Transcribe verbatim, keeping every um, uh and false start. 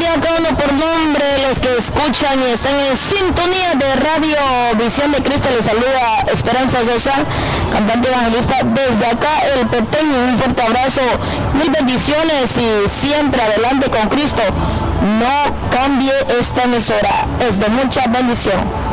día a cada uno por nombre, los que escuchan y están en sintonía de Radio Visión de Cristo. Les saluda Esperanza Sosa, cantante evangelista desde acá, el Peteño. Un fuerte abrazo, mil bendiciones y siempre adelante con Cristo. No cambie esta emisora, es de mucha bendición.